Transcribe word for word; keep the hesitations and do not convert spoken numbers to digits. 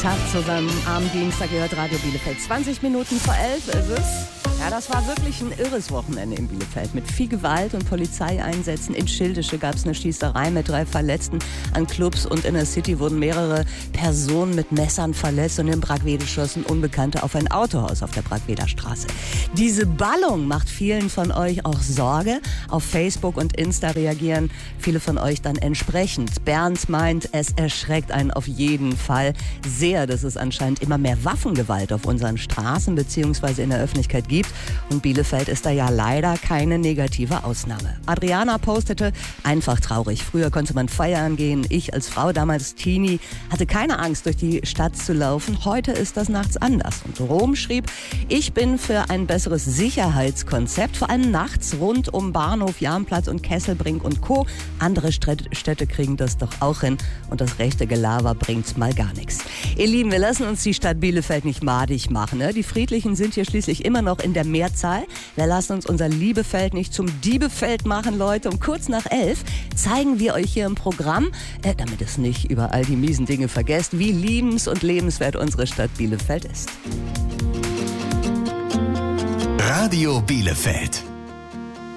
Tag zusammen. Am Dienstag gehört Radio Bielefeld. zwanzig Minuten vor elf ist es. Ja, das war wirklich ein irres Wochenende in Bielefeld. Mit viel Gewalt und Polizeieinsätzen. In Schildische gab es eine Schießerei mit drei Verletzten. An Clubs und in der City wurden mehrere Personen mit Messern verletzt. Und in Brackwede schossen Unbekannte auf ein Autohaus auf der Brackweder Straße. Diese Ballung macht vielen von euch auch Sorge. Auf Facebook und Insta reagieren viele von euch dann entsprechend. Bernd meint, es erschreckt einen auf jeden Fall sehr, dass es anscheinend immer mehr Waffengewalt auf unseren Straßen bzw. in der Öffentlichkeit gibt. Und Bielefeld ist da ja leider keine negative Ausnahme. Adriana postete, einfach traurig. Früher konnte man feiern gehen. Ich als Frau, damals Teenie, hatte keine Angst, durch die Stadt zu laufen. Heute ist das nachts anders. Und Rom schrieb, ich bin für ein besseres Sicherheitskonzept, vor allem nachts rund um Bahnhof, Jahnplatz und Kesselbrink und Co. Andere Städte kriegen das doch auch hin. Und das rechte Gelaber bringt's mal gar nichts. Ihr Lieben, wir lassen uns die Stadt Bielefeld nicht madig machen. Ne? Die Friedlichen sind hier schließlich immer noch in der Mehrzahl. Wir lassen uns unser Liebefeld nicht zum Diebefeld machen, Leute. Um kurz nach elf zeigen wir euch hier im Programm, äh, damit es nicht über all die miesen Dinge vergesst, wie liebens- und lebenswert unsere Stadt Bielefeld ist. Radio Bielefeld.